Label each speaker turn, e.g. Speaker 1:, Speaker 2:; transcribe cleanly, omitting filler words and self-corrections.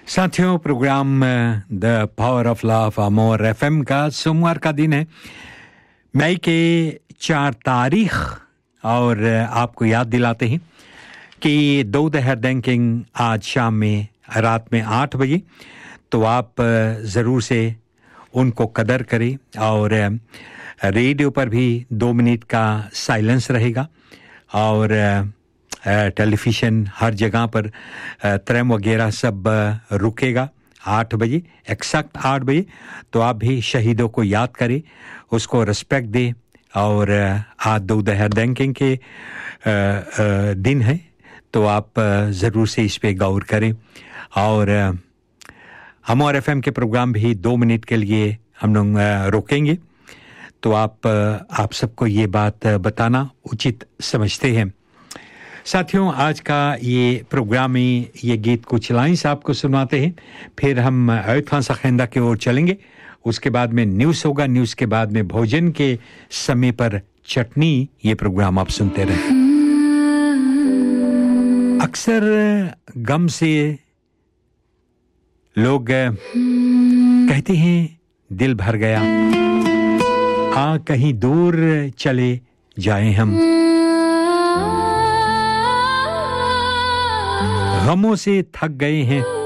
Speaker 1: साथियों programme the power of love अमोर FM का सोमवार का दिन है मई के 4 तारीख और आपको याद दिलाते हैं कि दोपहर बैंकिंग आज शाम में रात में 8 बजे तो आप ज़रूर से उनको कदर करें और रेडियो पर भी 2 मिनट का साइलेंस रहेगा और टेलीविज़न हर जगह पर ट्रेम वगैरह सब रुकेगा 8 बजे एक्सैक्ट 8 बजे तो आप भी शहीदों को याद करें उसको रिस्पेक्ट दें और आज दोपहर बैंकिंग के दिन है तो आप ज़रूर से इस पे गौर करें और हम और एफएम के प्रोग्राम भी 2 मिनट के लिए हम लोग रोकेंगे तो आप सबको ये बात बताना उचित समझते हैं साथियों आज का ये प्रोग्राम में ये गीत कुछ लाइंस आपको सुनाते हैं फिर हम खान सखेंदा की ओर चलेंगे उसके बाद में न्यूज़ होगा न्यूज़ के बाद में भोजन के समय पर चटनी ये प्रोग्राम आप सुनते रहें अक्सर गम से लोग कहते हैं दिल भर गया कहीं दूर चले जाएं हम गमों से थक गए हैं